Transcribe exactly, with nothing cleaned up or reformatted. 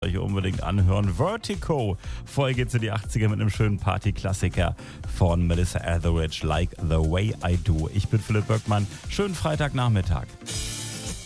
euch unbedingt anhören. Vertigo. Vorher geht's in die achtziger mit einem schönen Party-Klassiker von Melissa Etheridge, Like the Way I Do. Ich bin Philipp Böckmann. Schönen Freitagnachmittag.